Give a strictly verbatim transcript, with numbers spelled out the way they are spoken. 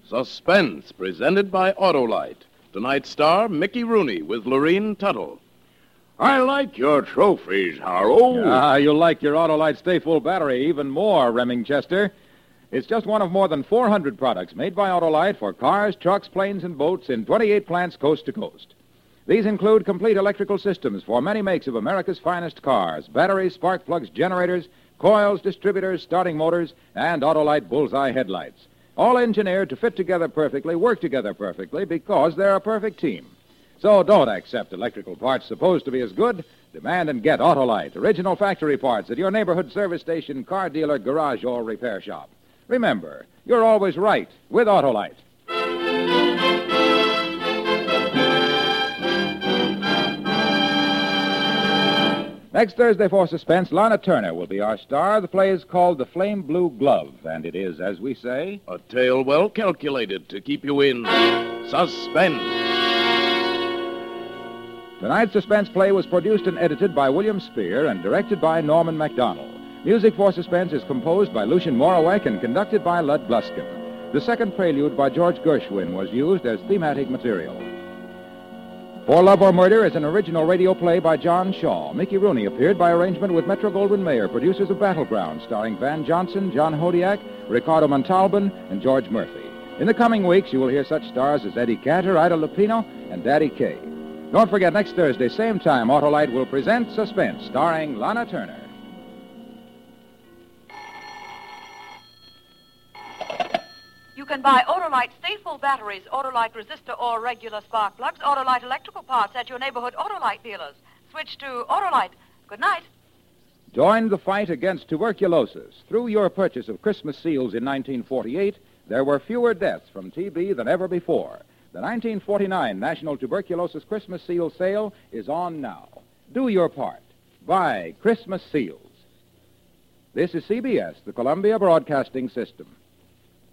Suspense, presented by Autolite. Tonight's star, Mickey Rooney with Lorene Tuttle. I like your trophies, Harlow. Ah, you'll like your Autolite Stay Full battery even more, Remingchester. It's just one of more than four hundred products made by Autolite for cars, trucks, planes, and boats in twenty-eight plants coast to coast. These include complete electrical systems for many makes of America's finest cars, batteries, spark plugs, generators, coils, distributors, starting motors, and Autolite bullseye headlights. All engineered to fit together perfectly, work together perfectly, because they're a perfect team. So don't accept electrical parts supposed to be as good. Demand and get Autolite, original factory parts at your neighborhood service station, car dealer, garage, or repair shop. Remember, you're always right with Autolite. Next Thursday for Suspense, Lana Turner will be our star. The play is called The Flame Blue Glove, and it is, as we say, a tale well calculated to keep you in suspense. Tonight's Suspense play was produced and edited by William Spear and directed by Norman MacDonald. Music for Suspense is composed by Lucien Morawek and conducted by Lud Gluskin. The second prelude by George Gershwin was used as thematic material. For Love or Murder is an original radio play by John Shaw. Mickey Rooney appeared by arrangement with Metro-Goldwyn-Mayer, producers of Battleground, starring Van Johnson, John Hodiak, Ricardo Montalban, and George Murphy. In the coming weeks, you will hear such stars as Eddie Cantor, Ida Lupino, and Daddy Kay. Don't forget, next Thursday, same time, Autolite will present Suspense, starring Lana Turner. You can buy Autolite Stay Full batteries, Autolite resistor or regular spark plugs, Autolite electrical parts at your neighborhood Autolite dealers. Switch to Autolite. Good night. Join the fight against tuberculosis. Through your purchase of Christmas seals in nineteen forty-eight, there were fewer deaths from T B than ever before. The nineteen forty-nine National Tuberculosis Christmas Seal Sale is on now. Do your part. Buy Christmas seals. This is C B S, the Columbia Broadcasting System.